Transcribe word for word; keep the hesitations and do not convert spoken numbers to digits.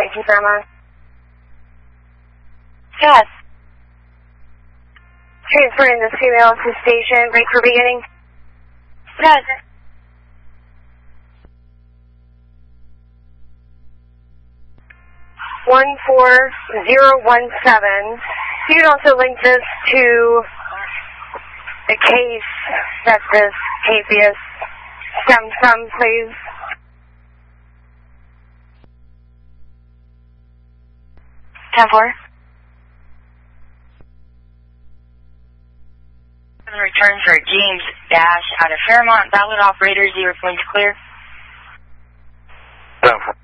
nineteen Fairmont. Yes. Transferring this female to station, break for beginning. Yes. one four zero one seven. You can also link this to the case that this habeas stems from, please. ten four. Return for James Dash out of Fairmont. Valid operator, zero points clear. ten four.